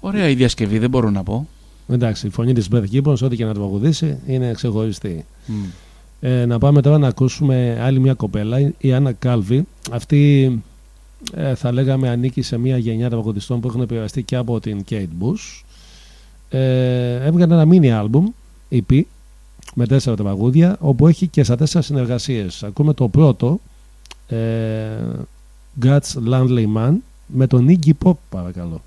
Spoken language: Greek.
Ωραία η διασκευή, δεν μπορώ να πω. Εντάξει, η φωνή της Beth Gibbons, ό,τι και να τραγουδήσει, είναι ξεχωριστή. Να πάμε τώρα να ακούσουμε άλλη μια κοπέλα, η Άννα Κάλβι. Αυτή θα λέγαμε ανήκει σε μια γενιά τραγουδιστών που έχουν επηρεαστεί και από την Kate Bush. Έβγαλε ένα mini album, EP, με 4 τραγούδια, όπου έχει και στα 4 συνεργασίες. Ακούμε το πρώτο, God's Landly Man, με τον Iggy Pop, παρακαλώ.